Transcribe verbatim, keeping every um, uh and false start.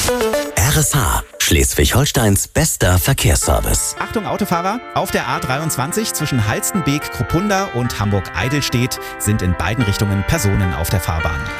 R S H, Schleswig-Holsteins bester Verkehrsservice. Achtung Autofahrer, auf der A dreiundzwanzig zwischen Halstenbek, Kruppunda und Hamburg-Eidelstedt sind in beiden Richtungen Personen auf der Fahrbahn.